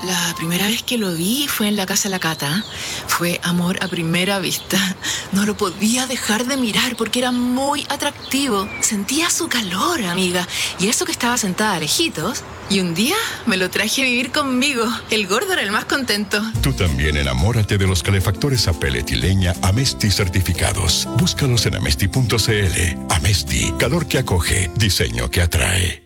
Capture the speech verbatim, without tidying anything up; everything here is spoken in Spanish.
La primera vez que lo vi fue en la casa de la Cata. Fue amor a primera vista. No lo podía dejar de mirar porque era muy atractivo. Sentía su calor, amiga. Y eso que estaba sentada lejitos. Y un día me lo traje a vivir conmigo. El gordo era el más contento. Tú también enamórate de los calefactores a pellet y leña Amesti certificados. Búscalos en amesti punto c l. Amesti, calor que acoge, diseño que atrae.